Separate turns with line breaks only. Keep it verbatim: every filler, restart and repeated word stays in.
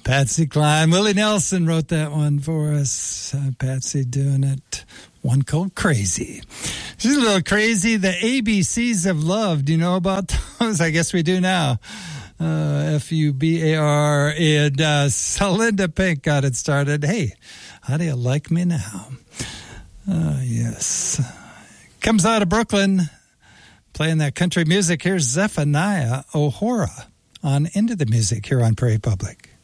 Patsy Cline. Willie Nelson wrote that one for us. Uh, Patsy doing it. One called Crazy. She's a little crazy. The A B Cs of Love. Do you know about those? I guess we do now. Uh, F U B A R. And uh, Celinda Pink got it started. Hey, how do you like me now? Uh, yes. Comes out of Brooklyn. Playing that country music. Here's Zephaniah O'Hora on Into the Music here on Prairie Public.